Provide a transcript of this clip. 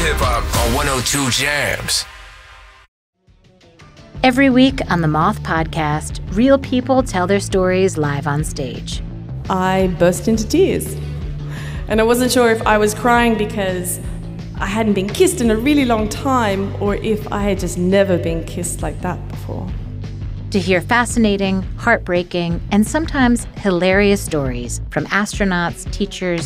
hip hop on 102 Jams. Every week on the Moth Podcast, real people tell their stories live on stage. I burst into tears. And I wasn't sure if I was crying because I hadn't been kissed in a really long time or if I had just never been kissed like that before. To hear fascinating, heartbreaking, and sometimes hilarious stories from astronauts, teachers,